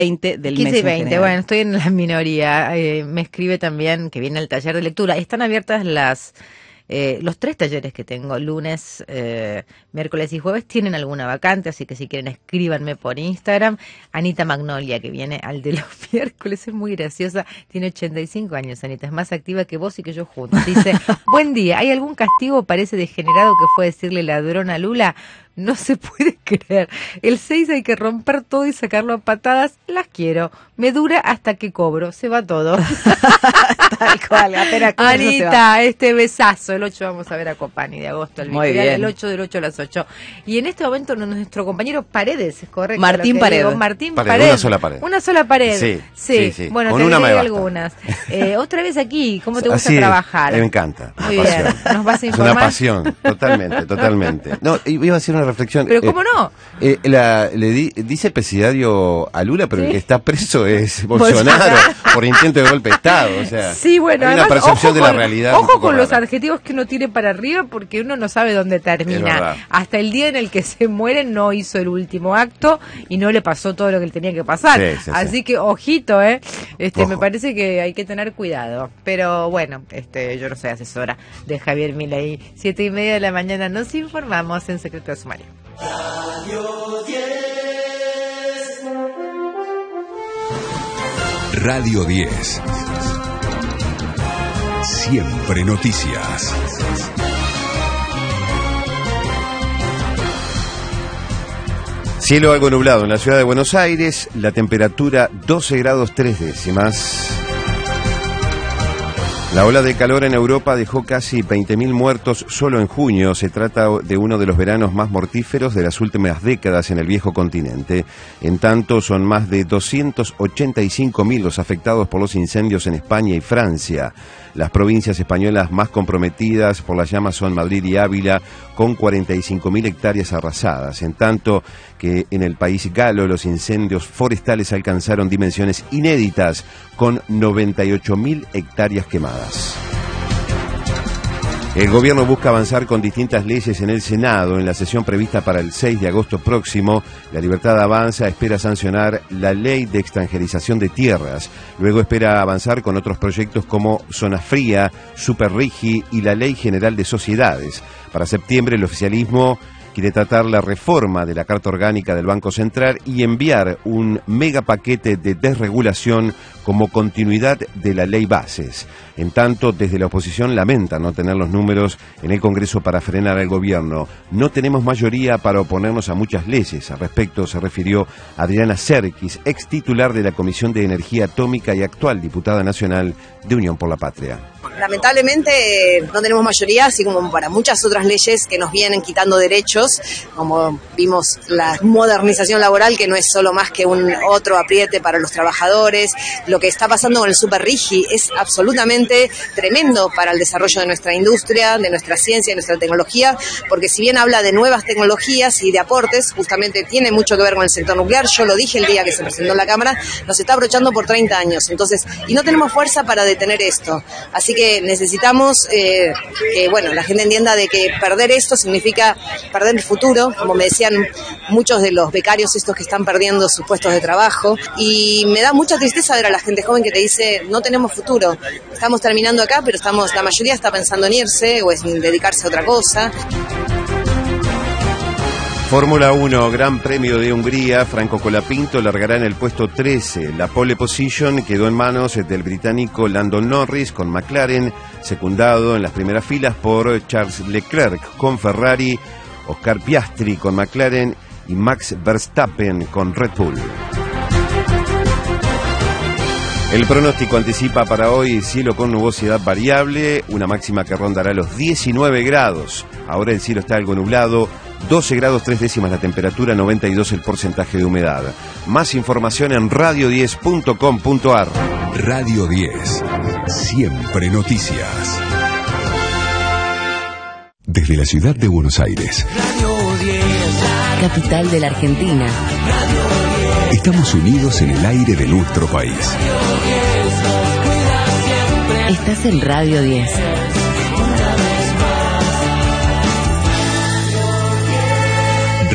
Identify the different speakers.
Speaker 1: 20 del
Speaker 2: 15
Speaker 1: mes
Speaker 2: y 20,
Speaker 1: en general.
Speaker 2: bueno, estoy en la minoría. Me escribe también que viene el taller de lectura. Están abiertas los 3 talleres que tengo, lunes, miércoles y jueves, tienen alguna vacante, así que si quieren escríbanme por Instagram. Anita Magnolia, que viene al de los miércoles, es muy graciosa, tiene 85 años, Anita, es más activa que vos y que yo juntos. Dice, buen día, ¿hay algún castigo, parece degenerado, que fue decirle ladrón a Lula? No se puede creer. El 6 hay que romper todo y sacarlo a patadas. Las quiero. Me dura hasta que cobro. Se va todo.
Speaker 1: Tal cual, apenas con eso se va.
Speaker 2: Anita, este besazo. El 8 vamos a ver a Copani de agosto.
Speaker 1: Muy
Speaker 2: Victorial,
Speaker 1: bien.
Speaker 2: el 8 del 8 a las 8. Y en este momento nuestro compañero Paredes, ¿es correcto?
Speaker 1: Martín
Speaker 2: lo que
Speaker 1: Paredes.
Speaker 2: digo? Martín
Speaker 3: Paredes,
Speaker 2: Paredes.
Speaker 3: una sola pared.
Speaker 2: Una sola pared.
Speaker 3: Sí.
Speaker 2: Bueno,
Speaker 3: Con
Speaker 2: te
Speaker 3: una me
Speaker 2: agregué
Speaker 3: basta.
Speaker 2: algunas. Otra vez aquí, ¿cómo te gusta
Speaker 3: Así es,
Speaker 2: trabajar?
Speaker 3: me encanta.
Speaker 2: Muy
Speaker 3: Una
Speaker 2: bien.
Speaker 3: pasión.
Speaker 2: ¿Nos vas a
Speaker 3: Es
Speaker 2: informar?
Speaker 3: una pasión, totalmente. No, iba a hacer una reflexión.
Speaker 2: Pero ¿cómo no?
Speaker 3: Dice presidiario a Lula, pero
Speaker 2: Sí.
Speaker 3: el que está preso es Bolsonaro por intento de golpe de Estado. O sea,
Speaker 2: Sí, bueno,
Speaker 3: hay una
Speaker 2: además,
Speaker 3: percepción
Speaker 2: ojo
Speaker 3: de la
Speaker 2: con-
Speaker 3: realidad. un
Speaker 2: Ojo
Speaker 3: poco
Speaker 2: con los
Speaker 3: rara.
Speaker 2: adjetivos que uno tire para arriba, porque uno no sabe dónde
Speaker 3: Es
Speaker 2: termina.
Speaker 3: verdad.
Speaker 2: Hasta el día en el que se muere no hizo el último acto y no le pasó todo lo que le tenía que pasar.
Speaker 3: Sí.
Speaker 2: Así que ojito,
Speaker 3: Ojo.
Speaker 2: me parece que hay que tener cuidado. Pero bueno, yo no soy asesora de Javier Milei. 7:30 de la mañana nos informamos en Secreto de Sumario.
Speaker 4: Radio 10. Siempre noticias.
Speaker 3: Cielo algo nublado en la ciudad de Buenos Aires, la temperatura 12 grados 3 décimas. La ola de calor en Europa dejó casi 20.000 muertos solo en junio. Se trata de uno de los veranos más mortíferos de las últimas décadas en el viejo continente. En tanto, son más de 285.000 los afectados por los incendios en España y Francia. Las provincias españolas más comprometidas por las llamas son Madrid y Ávila, con 45.000 hectáreas arrasadas. En tanto que en el país galo los incendios forestales alcanzaron dimensiones inéditas, con 98.000 hectáreas quemadas. El gobierno busca avanzar con distintas leyes en el Senado. En la sesión prevista para el 6 de agosto próximo, La Libertad Avanza espera sancionar la ley de extranjerización de tierras. Luego espera avanzar con otros proyectos como Zona Fría, Superrigi y la Ley General de Sociedades. Para septiembre, el oficialismo quiere tratar la reforma de la Carta Orgánica del Banco Central y enviar un megapaquete de desregulación como continuidad de la Ley Bases. En tanto, desde la oposición lamentan no tener los números en el Congreso para frenar al gobierno. No tenemos mayoría para oponernos a muchas leyes. Al respecto se refirió Adriana Serkis, ex titular de la Comisión de Energía Atómica y actual diputada nacional de Unión por la Patria.
Speaker 5: Lamentablemente no tenemos mayoría, así como para muchas otras leyes que nos vienen quitando derechos, como vimos la modernización laboral, que no es solo más que un otro apriete para los trabajadores. Lo que está pasando con el Superrigi es absolutamente tremendo para el desarrollo de nuestra industria, de nuestra ciencia, de nuestra tecnología, porque si bien habla de nuevas tecnologías y de aportes, justamente tiene mucho que ver con el sector nuclear. Yo lo dije el día que se presentó en la Cámara, nos está abrochando por 30 años, entonces, y no tenemos fuerza para detener esto. Así que necesitamos que, bueno, la gente entienda de que perder esto significa perder el futuro, como me decían muchos de los becarios estos que están perdiendo sus puestos de trabajo, y me da mucha tristeza ver a la gente joven que te dice, no tenemos futuro, estamos terminando acá, pero la mayoría está pensando en irse o en dedicarse a otra cosa.
Speaker 3: Fórmula 1, Gran Premio de Hungría, Franco Colapinto largará en el puesto 13. La pole position quedó en manos del británico Lando Norris con McLaren, secundado en las primeras filas por Charles Leclerc con Ferrari, Oscar Piastri con McLaren y Max Verstappen con Red Bull. El pronóstico anticipa para hoy cielo con nubosidad variable, una máxima que rondará los 19 grados. Ahora el cielo está algo nublado, 12 grados 3 décimas la temperatura, 92 el porcentaje de humedad. Más información en radio10.com.ar.
Speaker 4: Radio 10. Siempre noticias. Desde la ciudad de Buenos Aires,
Speaker 6: Capital de la Argentina.
Speaker 4: estamos unidos en el aire de nuestro país.
Speaker 6: Estás en Radio 10.